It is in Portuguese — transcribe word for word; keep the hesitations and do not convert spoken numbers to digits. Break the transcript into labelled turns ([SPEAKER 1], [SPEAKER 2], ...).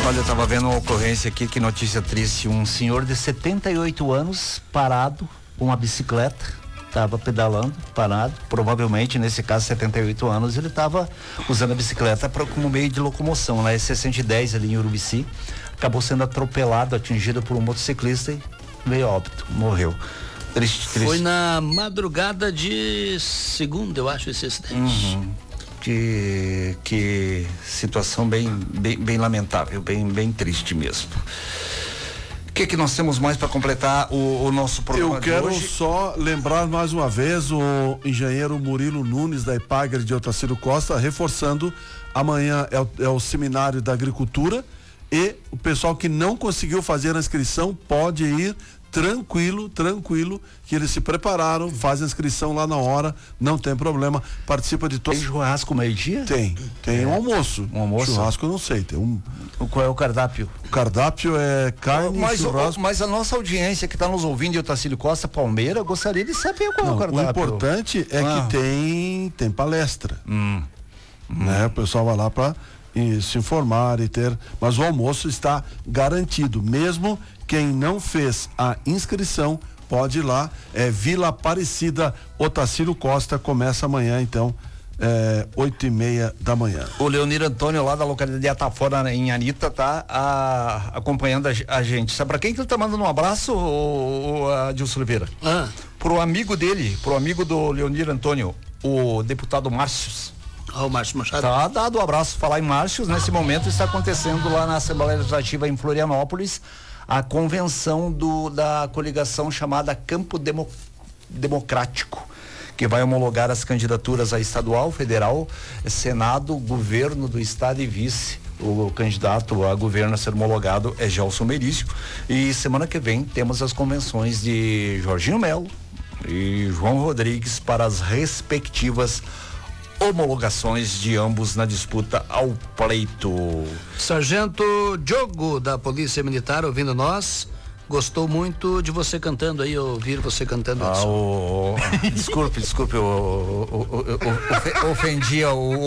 [SPEAKER 1] Olha, eu estava vendo uma ocorrência aqui, que notícia triste. Um senhor de setenta e oito anos, parado, com uma bicicleta, estava pedalando, parado. Provavelmente, nesse caso, setenta e oito anos, ele estava usando a bicicleta pra, como meio de locomoção, na S cento e dez ali em Urubici. Acabou sendo atropelado, atingido por um motociclista e veio a óbito, morreu. Triste, triste.
[SPEAKER 2] Foi na madrugada de segunda, eu acho, esse acidente.
[SPEAKER 1] Uhum. Que, que situação bem, bem, bem lamentável, bem, bem triste mesmo. O que que nós temos mais para completar o, o nosso programa?
[SPEAKER 3] Eu quero
[SPEAKER 1] de hoje?
[SPEAKER 3] só lembrar mais uma vez o engenheiro Murilo Nunes da Epagre de Otacílio Costa, reforçando, amanhã é o, é o seminário da agricultura e o pessoal que não conseguiu fazer a inscrição pode ir tranquilo, tranquilo, que eles se prepararam, fazem a inscrição lá na hora, não tem problema, participa de todos.
[SPEAKER 1] Tem churrasco meio-dia?
[SPEAKER 3] Tem, tem
[SPEAKER 1] É.
[SPEAKER 3] um almoço.
[SPEAKER 1] Um almoço?
[SPEAKER 3] Churrasco eu não sei, tem um...
[SPEAKER 1] Qual é o cardápio?
[SPEAKER 3] O cardápio é carne,
[SPEAKER 1] Mas,
[SPEAKER 3] churrasco...
[SPEAKER 1] o, mas a nossa audiência que está nos ouvindo de Otacílio Costa, Palmeira, gostaria de saber qual
[SPEAKER 3] Não,
[SPEAKER 1] é o cardápio.
[SPEAKER 3] o importante é
[SPEAKER 1] Ah.
[SPEAKER 3] que tem, tem palestra,
[SPEAKER 1] Hum.
[SPEAKER 3] né? O pessoal vai lá para se informar e ter, mas o almoço está garantido, mesmo quem não fez a inscrição pode ir lá, é Vila Aparecida, Otacílio Costa, começa amanhã então, é, oito e meia da manhã.
[SPEAKER 1] O Leonir Antônio, lá da localidade de Atafora, em Anitta, tá a, acompanhando a, a gente. Sabe pra quem que ele tá mandando um abraço, o, o Adilson Oliveira?
[SPEAKER 2] Ah.
[SPEAKER 1] Pro amigo dele, pro amigo do Leonir Antônio, o deputado Márcios.
[SPEAKER 2] Ó, o Márcio Machado.
[SPEAKER 1] Tá dado um abraço. Falar em Márcios, nesse momento está acontecendo lá na Assembleia Legislativa em Florianópolis a convenção do, da coligação chamada Campo Demo, Democrático, que vai homologar as candidaturas a estadual, federal, Senado, governo do estado e vice. O candidato a governo a ser homologado é Gelson Merício. E semana que vem temos as convenções de Jorginho Melo e João Rodrigues para as respectivas homologações de ambos na disputa ao pleito.
[SPEAKER 2] Sargento Diogo, da Polícia Militar, ouvindo nós, gostou muito de você cantando aí, ouvir você cantando.
[SPEAKER 1] Ah, o, o, desculpe, desculpe, eu, eu, eu, eu, eu ofendia o